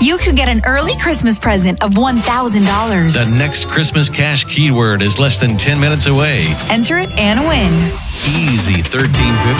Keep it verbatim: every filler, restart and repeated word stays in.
you could get an early Christmas present of one thousand dollars. The next Christmas cash keyword is less than ten minutes away. Enter it and win. Easy thirteen fifty.